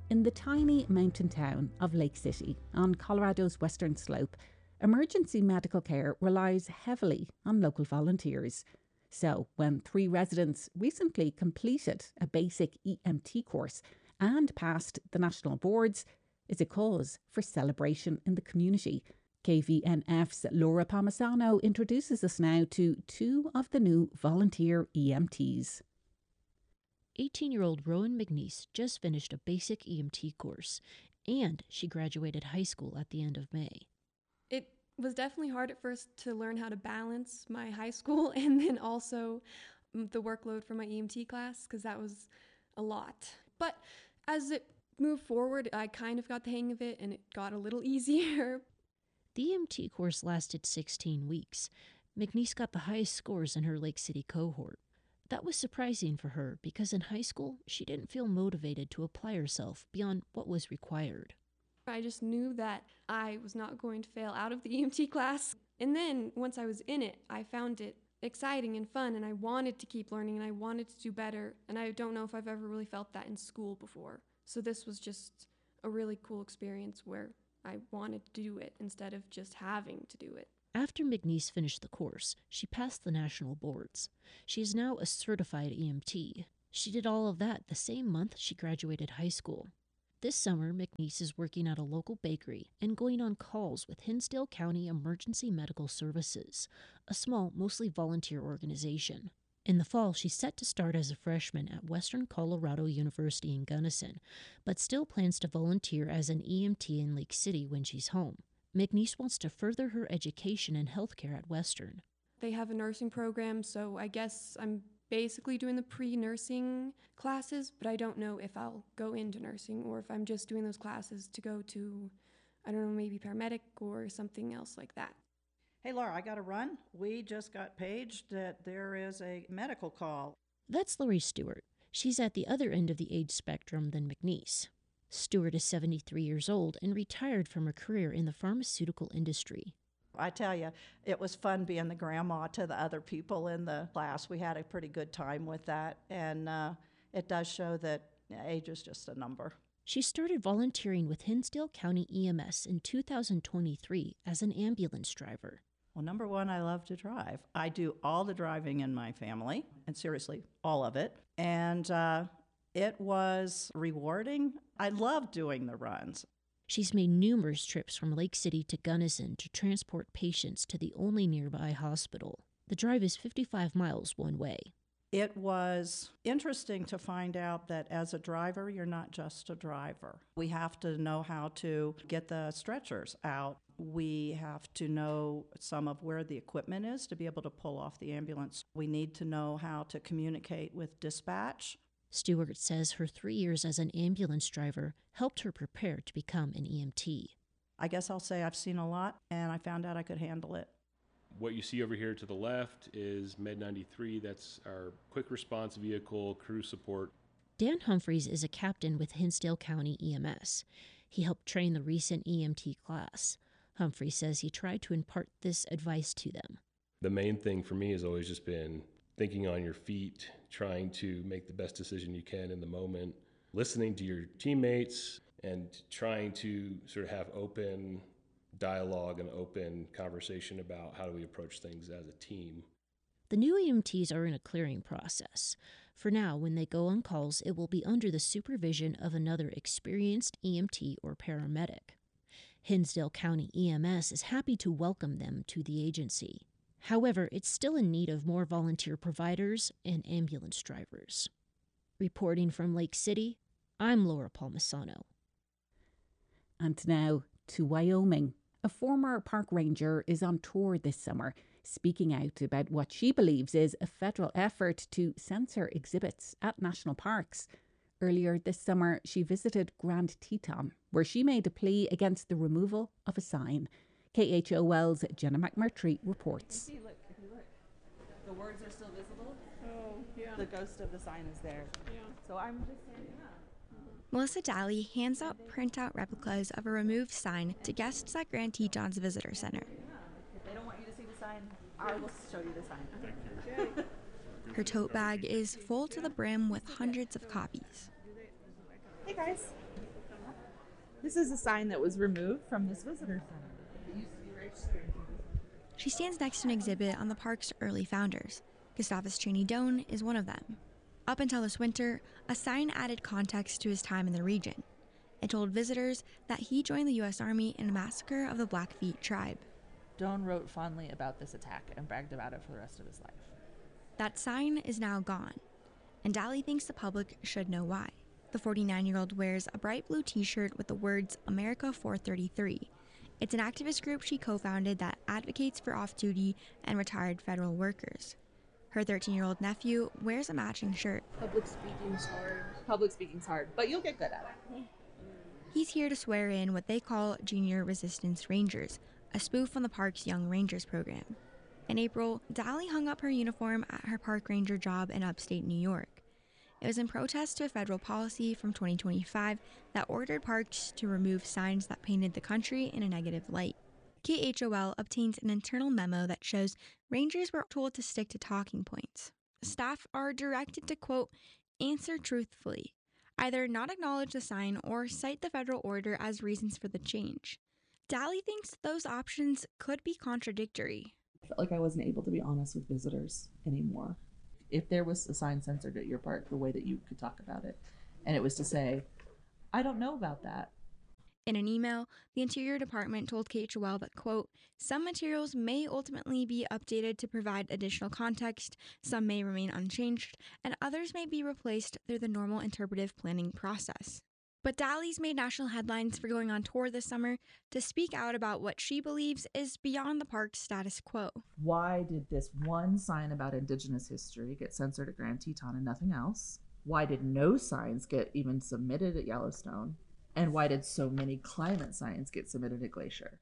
In the tiny mountain town of Lake City, on Colorado's western slope, emergency medical care relies heavily on local volunteers. So, when 3 residents recently completed a basic EMT course and passed the national boards, it's a cause for celebration in the community. KVNF's Laura Palmisano introduces us now to 2 of the new volunteer EMTs. 18-year-old Rowan McNeese just finished a basic EMT course, and she graduated high school at the end of May. It was definitely hard at first to learn how to balance my high school and then also the workload for my EMT class, because that was a lot. But as it moved forward, I kind of got the hang of it and it got a little easier. The EMT course lasted 16 weeks. McNeese got the highest scores in her Lake City cohort. That was surprising for her because in high school, she didn't feel motivated to apply herself beyond what was required. I just knew that I was not going to fail out of the EMT class. And then once I was in it, I found it exciting and fun, and I wanted to keep learning and I wanted to do better. And I don't know if I've ever really felt that in school before. So this was just a really cool experience where I wanted to do it instead of just having to do it. After McNeese finished the course, she passed the national boards. She is now a certified EMT. She did all of that the same month she graduated high school. This summer, McNeese is working at a local bakery and going on calls with Hinsdale County Emergency Medical Services, a small, mostly volunteer organization. In the fall, she's set to start as a freshman at Western Colorado University in Gunnison, but still plans to volunteer as an EMT in Lake City when she's home. McNeese wants to further her education in healthcare at Western. They have a nursing program, so I guess I'm basically doing the pre-nursing classes, but I don't know if I'll go into nursing or if I'm just doing those classes to go to, I don't know, maybe paramedic or something else like that. Hey, Laura, I got to run. We just got paged that there is a medical call. That's Lori Stewart. She's at the other end of the age spectrum than McNeese. Stewart is 73 years old and retired from her career in the pharmaceutical industry. I tell you, it was fun being the grandma to the other people in the class. We had a pretty good time with that, and it does show that age is just a number. She started volunteering with Hinsdale County EMS in 2023 as an ambulance driver. Well, number one, I love to drive. I do all the driving in my family, and seriously, all of it. And it was rewarding. I love doing the runs. She's made numerous trips from Lake City to Gunnison to transport patients to the only nearby hospital. The drive is 55 miles one way. It was interesting to find out that as a driver, you're not just a driver. We have to know how to get the stretchers out. We have to know some of where the equipment is to be able to pull off the ambulance. We need to know how to communicate with dispatch. Stewart says her 3 years as an ambulance driver helped her prepare to become an EMT. I guess I'll say I've seen a lot, and I found out I could handle it. What you see over here to the left is Med 93. That's our quick response vehicle crew support. Dan Humphreys is a captain with Hinsdale County EMS. He helped train the recent EMT class. Humphreys says he tried to impart this advice to them. The main thing for me has always just been thinking on your feet, trying to make the best decision you can in the moment, listening to your teammates, and trying to sort of have open dialogue and open conversation about how do we approach things as a team. The new EMTs are in a clearing process. For now, when they go on calls, it will be under the supervision of another experienced EMT or paramedic. Hinsdale County EMS is happy to welcome them to the agency. However, it's still in need of more volunteer providers and ambulance drivers. Reporting from Lake City, I'm Laura Palmisano. And now to Wyoming. A former park ranger is on tour this summer, speaking out about what she believes is a federal effort to censor exhibits at national parks. Earlier this summer, she visited Grand Teton, where she made a plea against the removal of a sign. KHOL's Jenna McMurtry reports. Look, the words are still visible. Oh, yeah. The ghost of the sign is there. Yeah. So I'm just standing up. Melissa Daly hands out printout replicas of a removed sign to guests at Grand Teton's Visitor Center. If they don't want you to see the sign, I will show you the sign. Okay. Her tote bag is full to the brim with hundreds of copies. Hey guys. This is a sign that was removed from this visitor center. It used to be registered. She stands next to an exhibit on the park's early founders. Gustavus Cheney Doan is one of them. Up until this winter, a sign added context to his time in the region. It told visitors that he joined the U.S. Army in a massacre of the Blackfeet tribe. Doan wrote fondly about this attack and bragged about it for the rest of his life. That sign is now gone, and Daly thinks the public should know why. The 49-year-old wears a bright blue t-shirt with the words America 433. It's an activist group she co-founded that advocates for off-duty and retired federal workers. Her 13-year-old nephew wears a matching shirt. Public speaking's hard. Public speaking's hard, but you'll get good at it. He's here to swear in what they call Junior Resistance Rangers, a spoof on the park's Young Rangers program. In April, Daly hung up her uniform at her park ranger job in upstate New York. It was in protest to a federal policy from 2025 that ordered parks to remove signs that painted the country in a negative light. KHOL obtained an internal memo that shows rangers were told to stick to talking points. Staff are directed to, quote, answer truthfully, either not acknowledge the sign or cite the federal order as reasons for the change. Daly thinks those options could be contradictory. I felt like I wasn't able to be honest with visitors anymore. If there was a sign censored at your park, the way that you could talk about it, and it was to say, I don't know about that. In an email, the Interior Department told KHOL that, quote, some materials may ultimately be updated to provide additional context, some may remain unchanged, and others may be replaced through the normal interpretive planning process. But Daly's made national headlines for going on tour this summer to speak out about what she believes is beyond the park's status quo. Why did this one sign about Indigenous history get censored at Grand Teton and nothing else? Why did no signs get even submitted at Yellowstone? And why did so many climate signs get submitted at Glacier?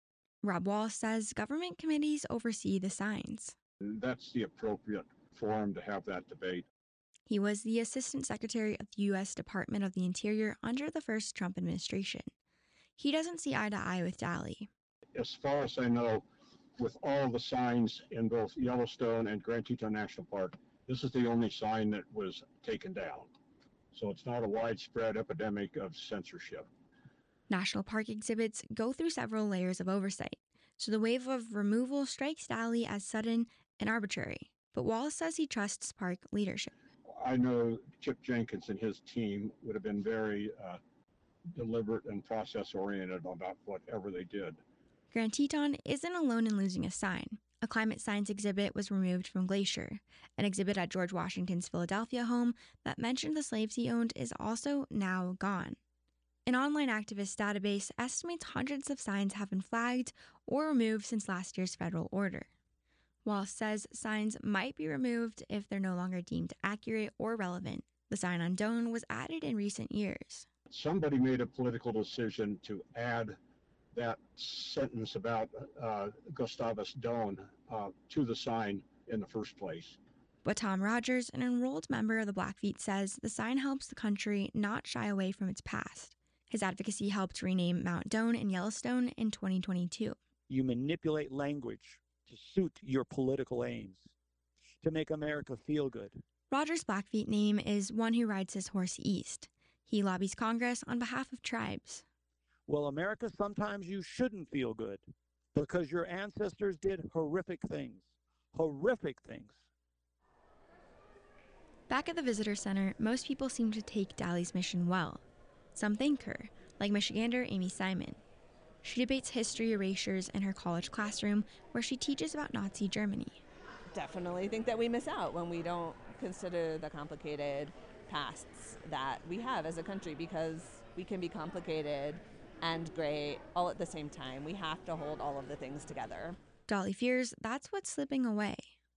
Rob Wallace says government committees oversee the signs. That's the appropriate forum to have that debate. He was the Assistant Secretary of the U.S. Department of the Interior under the first Trump administration. He doesn't see eye to eye with Daly. As far as I know, with all the signs in both Yellowstone and Grand Teton National Park, this is the only sign that was taken down. So it's not a widespread epidemic of censorship. National park exhibits go through several layers of oversight, so the wave of removal strikes Daly as sudden and arbitrary. But Wallace says he trusts park leadership. I know Chip Jenkins and his team would have been very deliberate and process-oriented about whatever they did. Grand Teton isn't alone in losing a sign. A climate science exhibit was removed from Glacier. An exhibit at George Washington's Philadelphia home that mentioned the slaves he owned is also now gone. An online activist database estimates hundreds of signs have been flagged or removed since last year's federal order. Wallace says signs might be removed if they're no longer deemed accurate or relevant. The sign on Doan was added in recent years. Somebody made a political decision to add that sentence about Gustavus Doan to the sign in the first place. But Tom Rogers, an enrolled member of the Blackfeet, says the sign helps the country not shy away from its past. His advocacy helped rename Mount Doan in Yellowstone in 2022. You manipulate language to suit your political aims, to make America feel good. Rogers' Blackfeet name is one who rides his horse east. He lobbies Congress on behalf of tribes. Well, America, sometimes you shouldn't feel good because your ancestors did horrific things. Horrific things. Back at the visitor center, most people seem to take Daly's mission well. Some thank her, like Michigander Amy Simon. She debates history erasures in her college classroom where she teaches about Nazi Germany. Definitely think that we miss out when we don't consider the complicated pasts that we have as a country, because we can be complicated and great all at the same time. We have to hold all of the things together. Daly fears that's what's slipping away.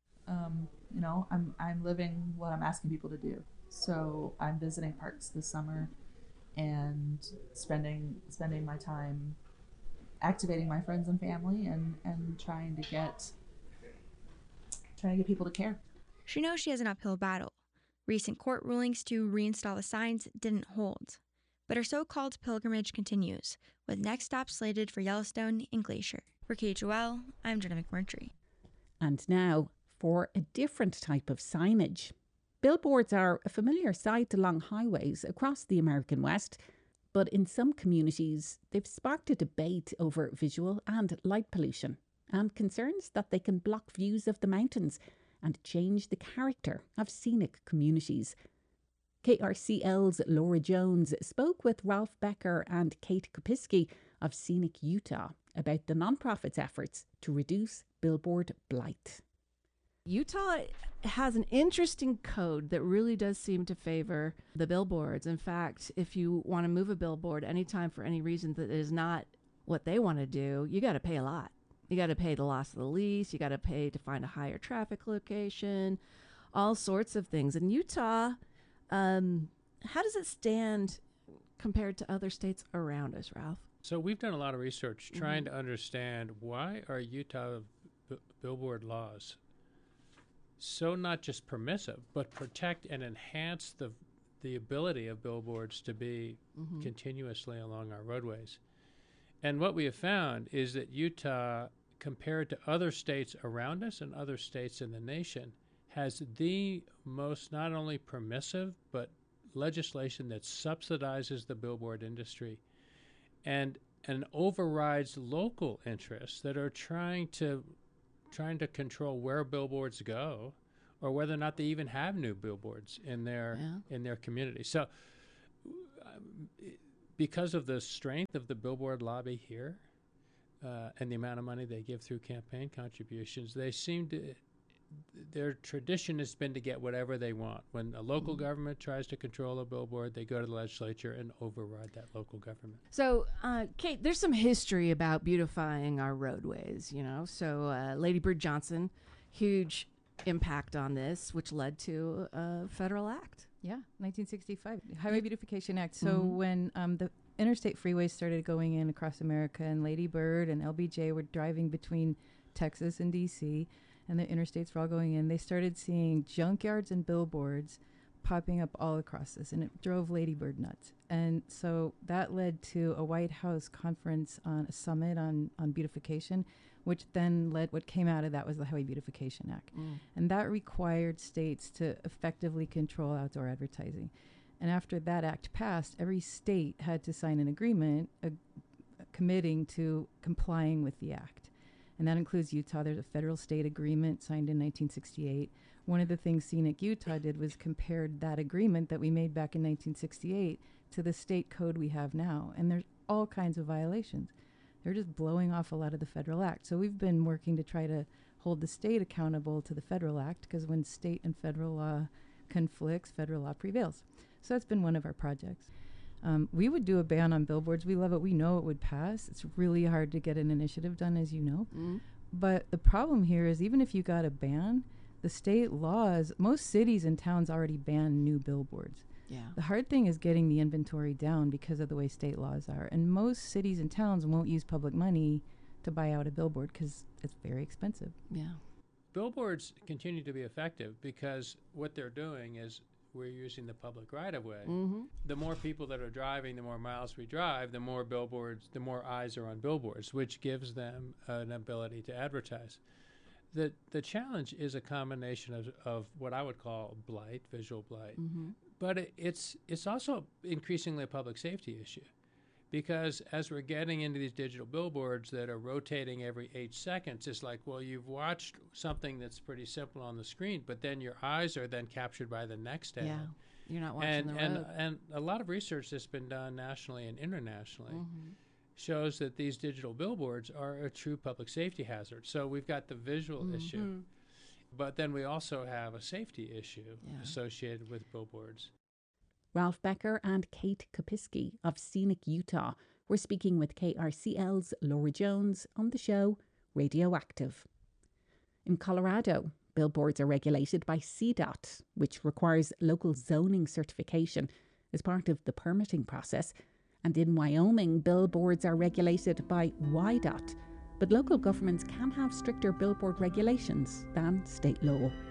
I'm living what I'm asking people to do. So I'm visiting parks this summer and spending my time activating my friends and family and trying to get people to care. She knows she has an uphill battle. Recent court rulings to reinstall the signs didn't hold. But her so-called pilgrimage continues, with next stops slated for Yellowstone and Glacier. For KHOL, I'm Jenna McMurtry. And now for a different type of signage. Billboards are a familiar sight along highways across the American West, But in some communities, they've sparked a debate over visual and light pollution and concerns that they can block views of the mountains and change the character of scenic communities. KRCL's Laura Jones spoke with Ralph Becker and Kate Kopiski of Scenic Utah about the nonprofit's efforts to reduce billboard blight. Utah has an interesting code that really does seem to favor the billboards. In fact, if you want to move a billboard anytime for any reason that is not what they want to do, you got to pay a lot. You got to pay the loss of the lease. You got to pay to find a higher traffic location, all sorts of things. In Utah, how does it stand compared to other states around us, Ralph? So we've done a lot of research trying to understand why are Utah billboard laws so not just permissive, but protect and enhance the ability of billboards to be continuously along our roadways. And what we have found is that Utah, compared to other states around us and other states in the nation, has the most not only permissive, but legislation that subsidizes the billboard industry and overrides local interests that are trying to control where billboards go or whether or not they even have new billboards in their community. So because of the strength of the billboard lobby here and the amount of money they give through campaign contributions, their tradition has been to get whatever they want. When a local government tries to control a billboard, they go to the legislature and override that local government. So, Kate, there's some history about beautifying our roadways, So Lady Bird Johnson, huge impact on this, which led to a federal act. Yeah, 1965, Highway Beautification Act. So when the interstate freeways started going in across America and Lady Bird and LBJ were driving between Texas and D.C., and the interstates were all going in, they started seeing junkyards and billboards popping up all across this, and it drove Lady Bird nuts. And so that led to a White House conference on a summit on beautification, which then led, what came out of that was the Highway Beautification Act. And that required states to effectively control outdoor advertising. And after that act passed, every state had to sign an agreement committing to complying with the act. And that includes Utah. There's a federal-state agreement signed in 1968. One of the things Scenic Utah did was compared that agreement that we made back in 1968 to the state code we have now. And there's all kinds of violations. They're just blowing off a lot of the federal act. So we've been working to try to hold the state accountable to the federal act, because when state and federal law conflicts, federal law prevails. So that's been one of our projects. We would do a ban on billboards. We love it. We know it would pass. It's really hard to get an initiative done, as you know. But the problem here is even if you got a ban, the state laws, most cities and towns already ban new billboards. Yeah. The hard thing is getting the inventory down because of the way state laws are. And most cities and towns won't use public money to buy out a billboard because it's very expensive. Yeah. Billboards continue to be effective because what they're doing is we're using the public right-of-way. The more people that are driving, the more miles we drive, the more billboards, the more eyes are on billboards, which gives them an ability to advertise. The challenge is a combination of what I would call blight, visual blight, but it's also increasingly a public safety issue. Because as we're getting into these digital billboards that are rotating every 8 seconds, it's like, well, you've watched something that's pretty simple on the screen, but then your eyes are then captured by the next ad. Yeah, you're not watching the road. And a lot of research that's been done nationally and internationally shows that these digital billboards are a true public safety hazard. So we've got the visual issue, but then we also have a safety issue associated with billboards. Ralph Becker and Kate Kopiski of Scenic Utah were speaking with KRCL's Laura Jones on the show Radioactive. In Colorado, billboards are regulated by CDOT, which requires local zoning certification as part of the permitting process. And in Wyoming, billboards are regulated by WYDOT, but local governments can have stricter billboard regulations than state law.